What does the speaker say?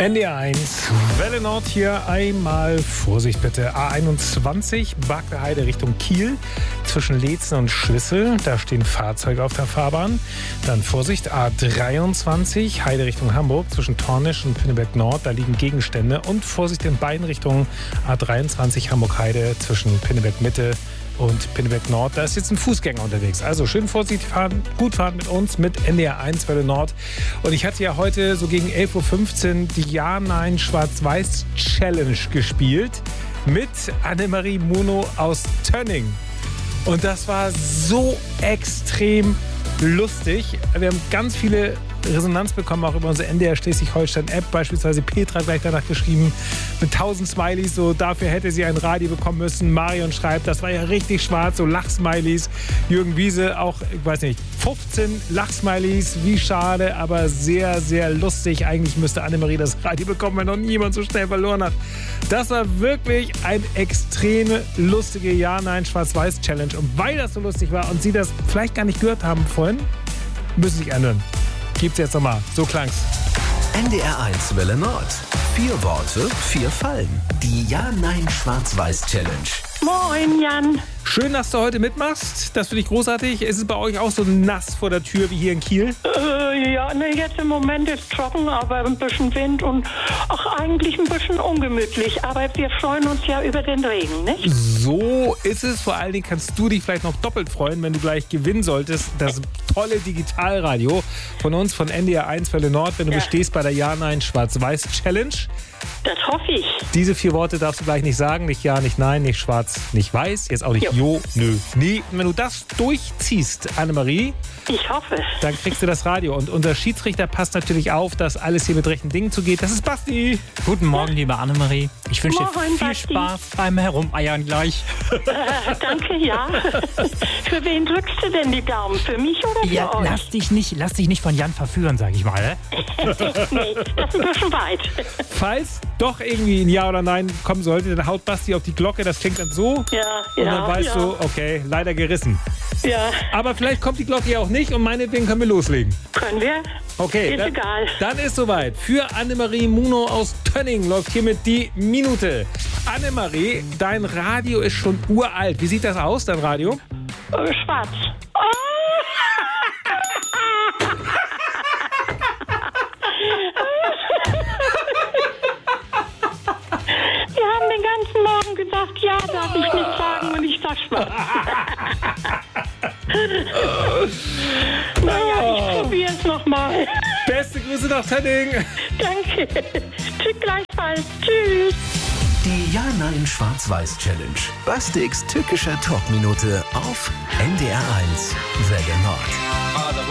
NDR 1, Welle Nord hier, einmal Vorsicht bitte. A21, Bagler Heide Richtung Kiel, zwischen Leetzen und Schlüssel, da stehen Fahrzeuge auf der Fahrbahn. Dann Vorsicht, A23, Heide Richtung Hamburg, zwischen Tornisch und Pinneberg Nord, da liegen Gegenstände. Und Vorsicht in beiden Richtungen, A23 Hamburg Heide, zwischen Pinneberg Mitte und Pinneberg Nord, da ist jetzt ein Fußgänger unterwegs. Also schön vorsichtig fahren, gut fahren mit uns, mit NDR 1 Welle Nord. Und ich hatte ja heute so gegen 11.15 Uhr die Ja-Nein-Schwarz-Weiß-Challenge gespielt mit Annemarie Muno aus Tönning. Und das war so extrem lustig. Wir haben ganz viele Resonanz bekommen, auch über unsere NDR Schleswig-Holstein-App. Beispielsweise Petra gleich danach geschrieben, mit 1000 Smileys, so dafür hätte sie ein Radio bekommen müssen. Marion schreibt, das war ja richtig schwarz, so Lachsmileys. Jürgen Wiese auch, ich weiß nicht, 15 Lachsmileys, wie schade, aber sehr, sehr lustig. Eigentlich müsste Annemarie das Radio bekommen, wenn noch niemand so schnell verloren hat. Das war wirklich eine extreme lustige Ja-Nein-Schwarz-Weiß-Challenge. Und weil das so lustig war und Sie das vielleicht gar nicht gehört haben vorhin, müssen Sie sich anhören. Gibt's jetzt nochmal. So klang's. NDR 1 Welle Nord. 4 Worte, 4 Fallen. Die Ja-Nein-Schwarz-Weiß-Challenge. Moin, Jan. Schön, dass du heute mitmachst. Das finde ich großartig. Ist es bei euch auch so nass vor der Tür wie hier in Kiel? Ja, ne, jetzt im Moment ist trocken, aber ein bisschen Wind und auch eigentlich ein bisschen ungemütlich. Aber wir freuen uns ja über den Regen, nicht? So ist es. Vor allen Dingen kannst du dich vielleicht noch doppelt freuen, wenn du gleich gewinnen solltest. Das tolle Digitalradio von uns, von NDR 1 Welle Nord, wenn du bestehst bei der Ja-Nein-Schwarz-Weiß-Challenge. Das hoffe ich. Diese 4 Worte darfst du gleich nicht sagen. Nicht Ja, nicht Nein, nicht Schwarz, nicht Weiß. Jetzt auch nicht Jo, Nö, Nee. Und wenn du das durchziehst, Annemarie, ich hoffe, dann kriegst du das Radio. Und unser Schiedsrichter passt natürlich auf, dass alles hier mit rechten Dingen zugeht. Das ist Basti. Guten Morgen, liebe Annemarie. Ich wünsche dir Morgen, viel Basti. Spaß beim Herumeiern gleich. danke, ja. Für wen drückst du denn die Daumen? Für mich oder für Ja, euch? lass dich nicht von Jan verführen, sag ich mal. Nee, das ist ein bisschen weit. Falls doch irgendwie ein Ja oder Nein kommen sollte, dann haut Basti auf die Glocke. Das klingt dann so. Ja, Und dann weißt ja. du, okay, leider gerissen. Ja, Aber vielleicht kommt die Glocke ja auch nicht und meinetwegen können wir loslegen. können wir? Okay, Ist egal. Dann ist soweit. Für Annemarie Muno aus Tönning läuft hiermit die Minute. Annemarie, dein Radio ist schon uralt. Wie sieht das aus, dein Radio? Schwarz. Oh! Wir haben den ganzen Morgen gesagt, ja, darf ich nicht sagen und ich sag schwarz. Naja, ich probiere es nochmal. Beste Grüße nach Tönning. Danke. Tschüss gleichfalls. Tschüss. Die Ja-Nein-Schwarz-Weiß-Challenge. Bastiks tückischer Talkminute auf NDR 1 Welle Nord.